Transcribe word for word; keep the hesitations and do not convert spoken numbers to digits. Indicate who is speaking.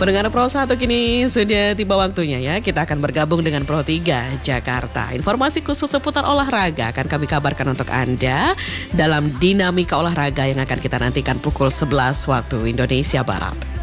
Speaker 1: Pendengar Pro satu kini sudah tiba waktunya ya. Kita akan bergabung dengan Pro tiga Jakarta. Informasi khusus seputar olahraga akan kami kabarkan untuk Anda dalam Dinamika Olahraga yang akan kita nantikan pukul sebelas waktu Indonesia Barat.